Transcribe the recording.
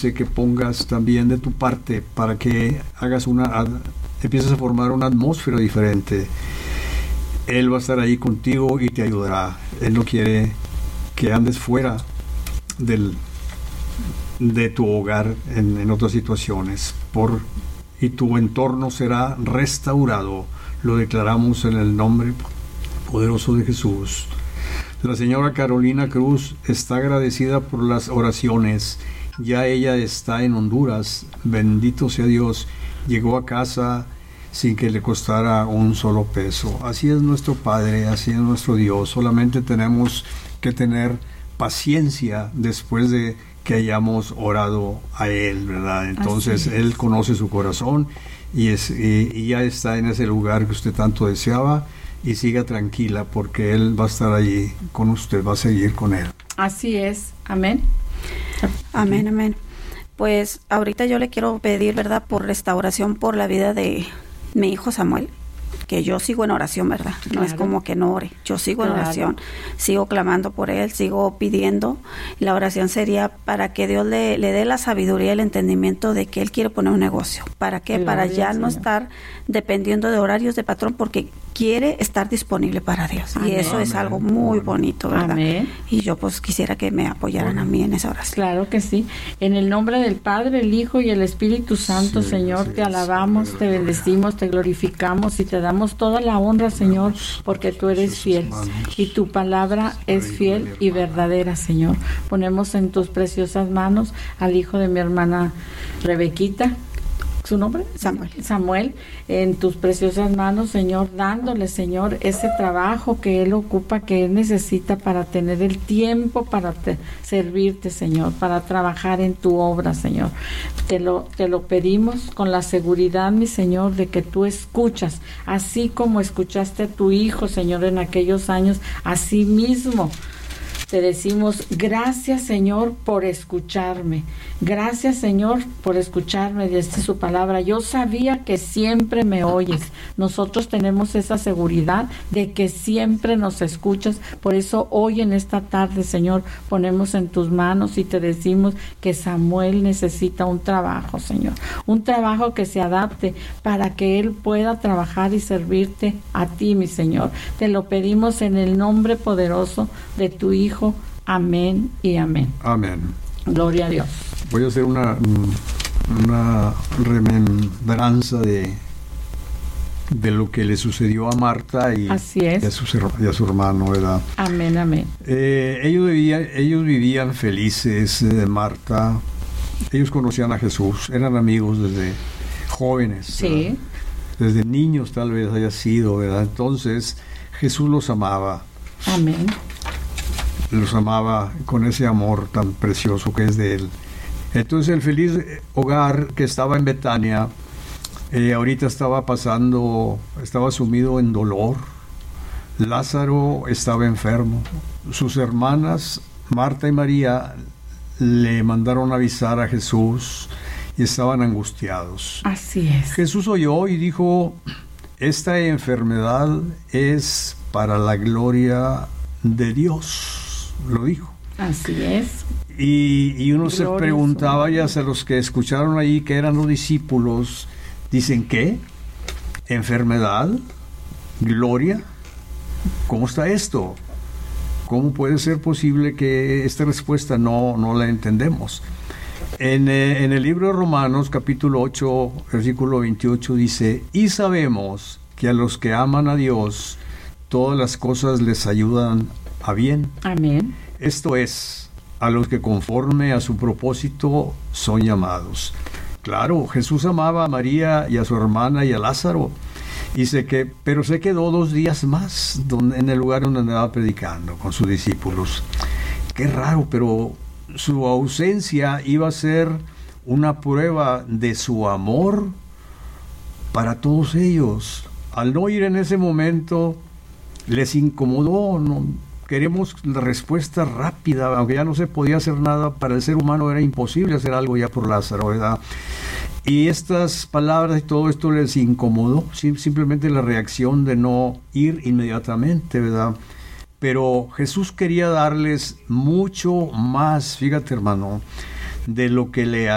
que pongas también de tu parte para que empieces a formar una atmósfera diferente. Él va a estar ahí contigo y te ayudará. Él no quiere que andes fuera de tu hogar en otras situaciones. Y tu entorno será restaurado. Lo declaramos en el nombre poderoso de Jesús. La señora Carolina Cruz está agradecida por las oraciones. Ya ella está en Honduras. Bendito sea Dios. Llegó a casa sin que le costara un solo peso. Así es nuestro Padre, así es nuestro Dios. Solamente tenemos que tener paciencia después de que hayamos orado a Él, ¿verdad? Entonces Él conoce su corazón y ya está en ese lugar que usted tanto deseaba, y siga tranquila porque Él va a estar allí con usted, va a seguir con Él. Así es, amén. Amén, amén. Pues ahorita yo le quiero pedir, ¿verdad?, por restauración por la vida de mi hijo Samuel, que yo sigo en oración, ¿verdad? No es como que no ore, yo sigo en oración, sigo clamando por él, sigo pidiendo. La oración sería para que Dios le dé la sabiduría y el entendimiento de que él quiere poner un negocio. ¿Para qué? Para ya no estar dependiendo de horarios de patrón, porque quiere estar disponible para Dios. Amén. Y eso es algo muy bonito, ¿verdad? Amén. Y yo pues quisiera que me apoyaran a mí en esa oración. Claro que sí. En el nombre del Padre, el Hijo y el Espíritu Santo, Señor, te alabamos, te bendecimos, te glorificamos y te damos toda la honra, Señor, porque tú eres fiel y tu palabra es fiel y verdadera, Señor. Ponemos en tus preciosas manos al hijo de mi hermana Rebequita, ¿su nombre? Samuel, en tus preciosas manos, Señor, dándole, Señor, ese trabajo que él ocupa, que él necesita para tener el tiempo para servirte, Señor, para trabajar en tu obra, Señor. Te lo pedimos con la seguridad, mi Señor, de que tú escuchas, así como escuchaste a tu hijo, Señor, en aquellos años, así mismo te decimos gracias, Señor, por escucharme. Gracias, Señor, por escucharme desde su palabra. Yo sabía que siempre me oyes. Nosotros tenemos esa seguridad de que siempre nos escuchas. Por eso hoy en esta tarde, Señor, ponemos en tus manos y te decimos que Samuel necesita un trabajo, Señor. Un trabajo que se adapte para que él pueda trabajar y servirte a ti, mi Señor. Te lo pedimos en el nombre poderoso de tu Hijo. Amén y amén. Amén. Gloria a Dios. Voy a hacer una remembranza de lo que le sucedió a Marta y a su hermano, ¿verdad? Amén, amén. Ellos vivían felices, Marta. Ellos conocían a Jesús, eran amigos desde jóvenes. Sí. ¿Verdad? Desde niños tal vez haya sido, ¿verdad? Entonces Jesús los amaba. Amén. Los amaba con ese amor tan precioso que es de Él. Entonces el feliz hogar que estaba en Betania, ahorita estaba sumido en dolor. Lázaro estaba enfermo. Sus hermanas, Marta y María, le mandaron avisar a Jesús y estaban angustiados. Así es. Jesús oyó y dijo, esta enfermedad es para la gloria de Dios. Lo dijo. Así es. Y uno se preguntaba, ya a los que escucharon ahí, que eran los discípulos, dicen, ¿qué? ¿Enfermedad? ¿Gloria? ¿Cómo está esto? ¿Cómo puede ser posible que esta respuesta no la entendemos? En el libro de Romanos, capítulo 8, versículo 28, dice, y sabemos que a los que aman a Dios, todas las cosas les ayudan a bien. Amén. Esto es, a los que conforme a su propósito son llamados. Claro, Jesús amaba a María y a su hermana y a Lázaro, pero se quedó 2 días más en el lugar donde andaba predicando con sus discípulos. Qué raro, pero su ausencia iba a ser una prueba de su amor para todos ellos. Al no ir en ese momento, les incomodó, ¿no? Queremos la respuesta rápida, aunque ya no se podía hacer nada. Para el ser humano era imposible hacer algo ya por Lázaro, ¿verdad? Y estas palabras y todo esto les incomodó, simplemente la reacción de no ir inmediatamente, ¿verdad? Pero Jesús quería darles mucho más, fíjate, hermano, de lo que le